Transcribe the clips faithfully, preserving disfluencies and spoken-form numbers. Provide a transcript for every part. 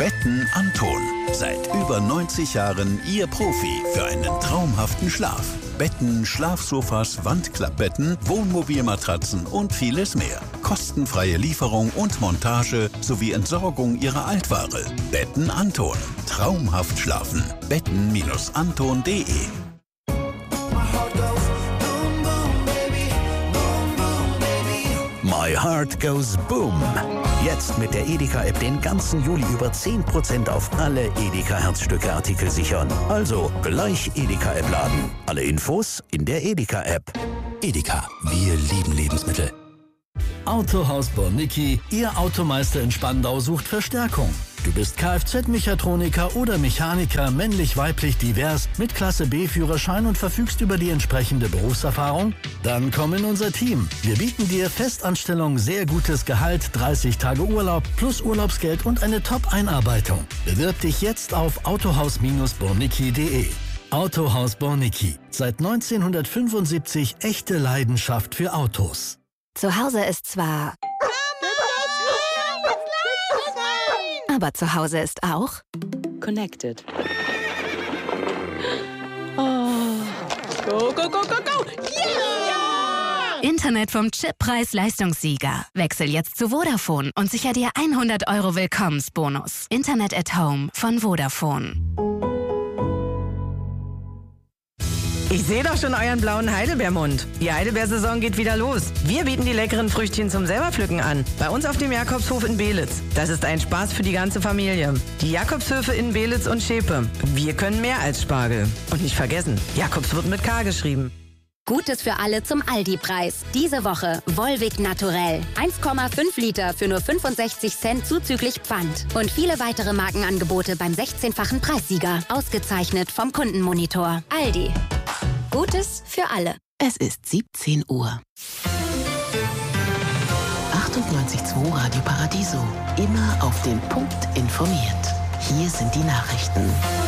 Betten Anton. Seit über neunzig Jahren Ihr Profi für einen traumhaften Schlaf. Betten, Schlafsofas, Wandklappbetten, Wohnmobilmatratzen und vieles mehr. Kostenfreie Lieferung und Montage sowie Entsorgung Ihrer Altware. Betten Anton. Traumhaft schlafen. Betten Anton punkt de. My Heart Goes Boom. Jetzt mit der Edeka-App den ganzen Juli über zehn Prozent auf alle Edeka-Herzstücke-Artikel sichern. Also gleich Edeka-App laden. Alle Infos in der Edeka-App. Edeka, wir lieben Lebensmittel. Autohaus Bornicki, Ihr Automeister in Spandau sucht Verstärkung. Du bist Kfz-Mechatroniker oder Mechaniker, männlich-weiblich divers, mit Klasse B-Führerschein und verfügst über die entsprechende Berufserfahrung? Dann komm in unser Team. Wir bieten dir Festanstellung, sehr gutes Gehalt, dreißig Tage Urlaub plus Urlaubsgeld und eine Top-Einarbeitung. Bewirb dich jetzt auf autohaus Bornicki punkt de. Autohaus Bornicki. Seit neunzehnhundertfünfundsiebzig echte Leidenschaft für Autos. Zu Hause ist zwar... Aber zu Hause ist auch... Connected. Oh. Go, go, go, go, go! Yeah! Internet vom Chip-Preis-Leistungssieger. Wechsel jetzt zu Vodafone und sicher dir hundert Euro Willkommensbonus. Internet at Home von Vodafone. Ich sehe doch schon euren blauen Heidelbeermund. Die Heidelbeersaison geht wieder los. Wir bieten die leckeren Früchtchen zum Selberpflücken an. Bei uns auf dem Jakobshof in Beelitz. Das ist ein Spaß für die ganze Familie. Die Jakobshöfe in Beelitz und Schepe. Wir können mehr als Spargel. Und nicht vergessen, Jakobs wird mit K geschrieben. Gutes für alle zum Aldi-Preis. Diese Woche Volvic Naturell. eins Komma fünf Liter für nur fünfundsechzig Cent zuzüglich Pfand. Und viele weitere Markenangebote beim sechzehnfachen Preissieger. Ausgezeichnet vom Kundenmonitor. Aldi. Gutes für alle. Es ist siebzehn Uhr. achtundneunzig Komma zwei Radio Paradiso. Immer auf den Punkt informiert. Hier sind die Nachrichten.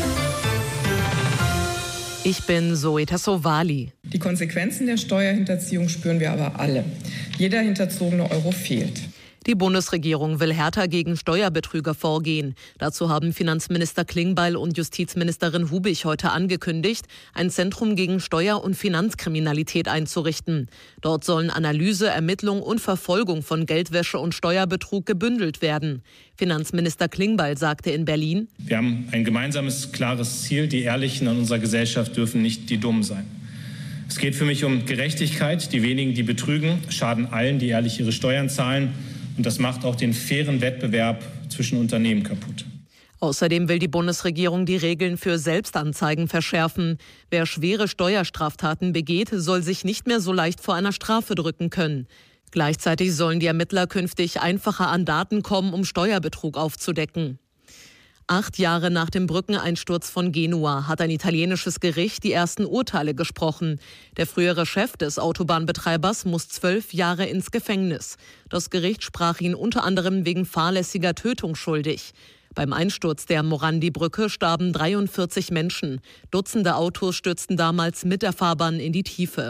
Ich bin Zoe Tassovali. Die Konsequenzen der Steuerhinterziehung spüren wir aber alle. Jeder hinterzogene Euro fehlt. Die Bundesregierung will härter gegen Steuerbetrüger vorgehen. Dazu haben Finanzminister Klingbeil und Justizministerin Hubich heute angekündigt, ein Zentrum gegen Steuer- und Finanzkriminalität einzurichten. Dort sollen Analyse, Ermittlung und Verfolgung von Geldwäsche und Steuerbetrug gebündelt werden. Finanzminister Klingbeil sagte in Berlin: Wir haben ein gemeinsames, klares Ziel. Die Ehrlichen an unserer Gesellschaft dürfen nicht die Dummen sein. Es geht für mich um Gerechtigkeit. Die wenigen, die betrügen, schaden allen, die ehrlich ihre Steuern zahlen. Und das macht auch den fairen Wettbewerb zwischen Unternehmen kaputt. Außerdem will die Bundesregierung die Regeln für Selbstanzeigen verschärfen. Wer schwere Steuerstraftaten begeht, soll sich nicht mehr so leicht vor einer Strafe drücken können. Gleichzeitig sollen die Ermittler künftig einfacher an Daten kommen, um Steuerbetrug aufzudecken. Acht Jahre nach dem Brückeneinsturz von Genua hat ein italienisches Gericht die ersten Urteile gesprochen. Der frühere Chef des Autobahnbetreibers muss zwölf Jahre ins Gefängnis. Das Gericht sprach ihn unter anderem wegen fahrlässiger Tötung schuldig. Beim Einsturz der Morandi-Brücke starben dreiundvierzig Menschen. Dutzende Autos stürzten damals mit der Fahrbahn in die Tiefe.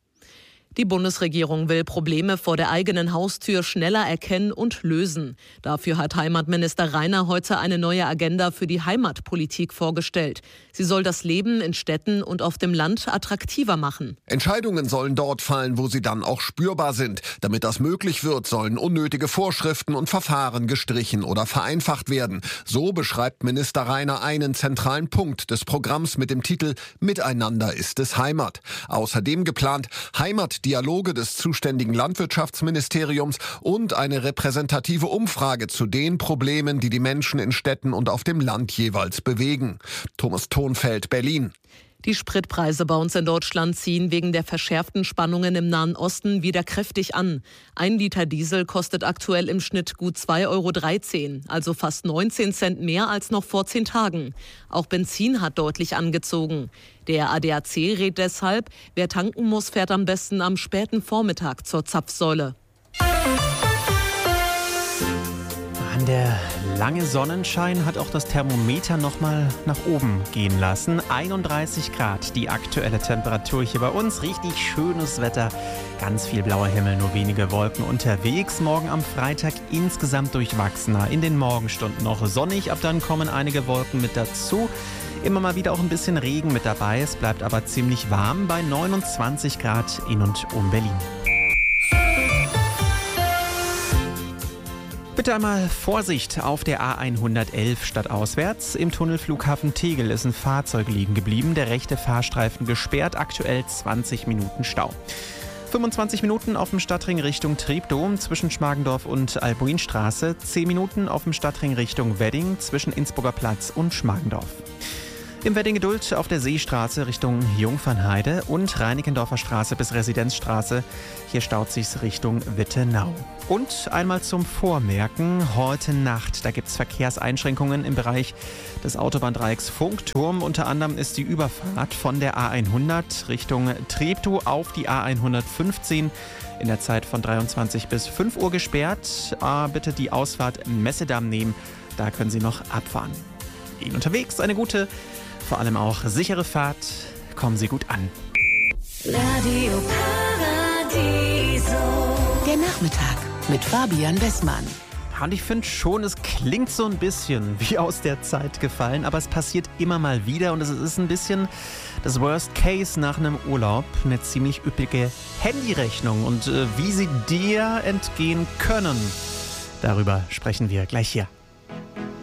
Die Bundesregierung will Probleme vor der eigenen Haustür schneller erkennen und lösen. Dafür hat Heimatminister Rainer heute eine neue Agenda für die Heimatpolitik vorgestellt. Sie soll das Leben in Städten und auf dem Land attraktiver machen. Entscheidungen sollen dort fallen, wo sie dann auch spürbar sind. Damit das möglich wird, sollen unnötige Vorschriften und Verfahren gestrichen oder vereinfacht werden. So beschreibt Minister Rainer einen zentralen Punkt des Programms mit dem Titel Miteinander ist es Heimat. Außerdem geplant Heimat Dialoge des zuständigen Landwirtschaftsministeriums und eine repräsentative Umfrage zu den Problemen, die die Menschen in Städten und auf dem Land jeweils bewegen. Thomas Thonfeld, Berlin. Die Spritpreise bei uns in Deutschland ziehen wegen der verschärften Spannungen im Nahen Osten wieder kräftig an. Ein Liter Diesel kostet aktuell im Schnitt gut zwei Euro dreizehn, also fast neunzehn Cent mehr als noch vor zehn Tagen. Auch Benzin hat deutlich angezogen. Der A D A C rät deshalb, wer tanken muss, fährt am besten am späten Vormittag zur Zapfsäule. Der lange Sonnenschein hat auch das Thermometer nochmal nach oben gehen lassen. einunddreißig Grad, die aktuelle Temperatur hier bei uns. Richtig schönes Wetter, ganz viel blauer Himmel, nur wenige Wolken unterwegs. Morgen am Freitag insgesamt durchwachsener. In den Morgenstunden noch sonnig, ab dann kommen einige Wolken mit dazu. Immer mal wieder auch ein bisschen Regen mit dabei. Es bleibt aber ziemlich warm bei neunundzwanzig Grad in und um Berlin. Bitte einmal Vorsicht auf der A hundertelf stadtauswärts. Im Tunnel Flughafen Tegel ist ein Fahrzeug liegen geblieben. Der rechte Fahrstreifen gesperrt, aktuell zwanzig Minuten Stau. fünfundzwanzig Minuten auf dem Stadtring Richtung Treptow zwischen Schmargendorf und Albuinstraße. zehn Minuten auf dem Stadtring Richtung Wedding zwischen Innsbrucker Platz und Schmargendorf. Im Wedding Geduld auf der Seestraße Richtung Jungfernheide und Reinickendorfer Straße bis Residenzstraße. Hier staut sich's Richtung Wittenau. Und einmal zum Vormerken, heute Nacht, da gibt's Verkehrseinschränkungen im Bereich des Autobahndreiecks Funkturm. Unter anderem ist die Überfahrt von der A hundert Richtung Treptow auf die A hundertfünfzehn in der Zeit von dreiundzwanzig bis fünf Uhr gesperrt. Ah, bitte die Ausfahrt Messedamm nehmen, da können Sie noch abfahren. Ihnen unterwegs eine gute, vor allem auch sichere Fahrt. Kommen Sie gut an. Radio Paradiso. Der Nachmittag mit Fabian Bessmann. Und ich finde schon, es klingt so ein bisschen wie aus der Zeit gefallen, aber es passiert immer mal wieder und es ist ein bisschen das Worst Case nach einem Urlaub. Eine ziemlich üppige Handyrechnung und äh, wie sie dir entgehen können, darüber sprechen wir gleich hier.